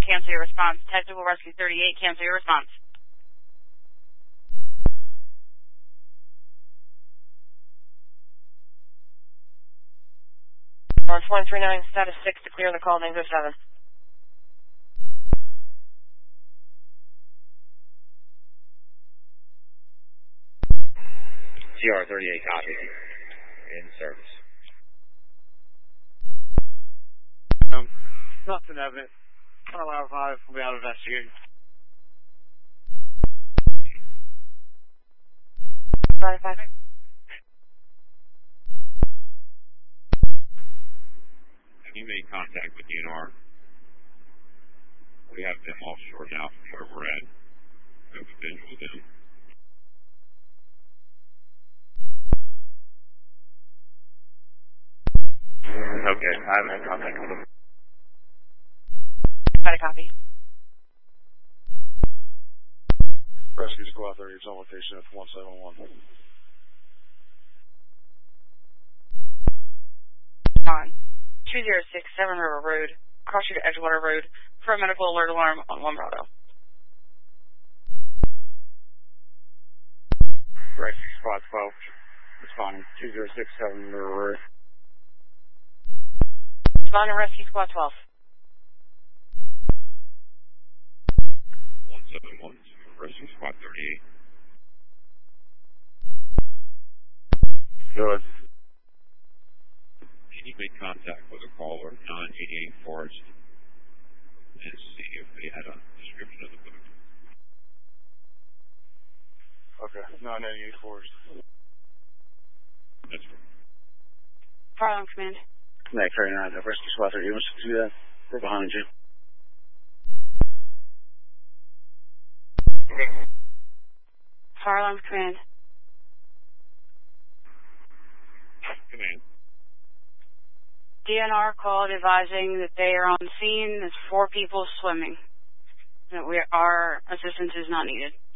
cancel your response. Technical Rescue 38, cancel your response. Launch 139, status 6 to clear the call, then go 7. CR38, copy. In service. Nothing evident. I'll allow 5, we'll be out investigating. Sorry, 5. Have you made contact with DNR? We have them offshore now from where we're at. We have a visual with them. Okay, I haven't had contact with them. Got a copy. Rescue Squad 30 is on location at 171. On 2067 River Road, cross street to Edgewater Road, for a medical alert alarm on 1 Bravo. Rescue Squad 12, responding 2067 River Road. Responding Rescue Squad 12. 171, Rescue Squad 38. Good. Can you make contact with a caller 988 Forest and see if they had a description of the boat? Okay, 988 Forest. That's right. Fire alarm command. Mac 39, Rescue Squad 30, wants to do that. We're behind you. Fire alarm command. Command. DNR called advising that they are on scene. There's 4 people swimming. That our assistance is not needed.